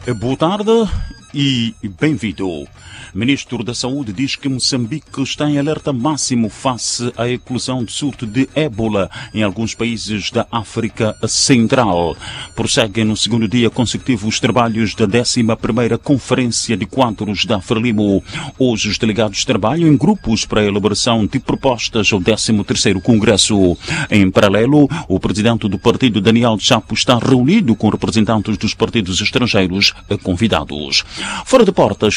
Boa tarde e bem-vindo. Ministro da Saúde diz que Moçambique está em alerta máximo face à eclosão de surto de ébola em alguns países da África Central. Prosseguem no segundo dia consecutivo os trabalhos da 11ª Conferência de Quadros da Frelimo. Hoje os delegados trabalham em grupos para a elaboração de propostas ao 13º Congresso. Em paralelo, o presidente do partido, Daniel Chapo, está reunido com representantes dos partidos estrangeiros convidados. Fora de portas,